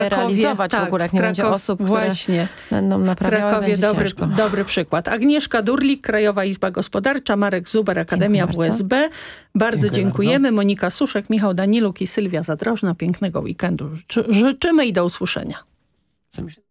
realizować w ogóle, jak nie będzie osób, które właśnie. będą naprawiały, Krakowie będzie dobry przykład. Agnieszka Durlik, Krajowa Izba Gospodarcza, Marek Zuber, Akademia WSB. Bardzo dziękujemy. Monika Suszek, Michał Daniluk i Sylwia Zadrożna. Pięknego weekendu życzymy i do usłyszenia.